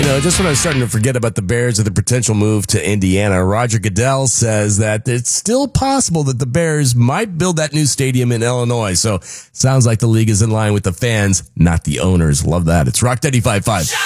Just when I was starting to forget about the Bears or the potential move to Indiana, Roger Goodell says that it's still possible that the Bears might build that new stadium in Illinois. So sounds like the league is in line with the fans, not the owners. Love that. It's Rock 95.5.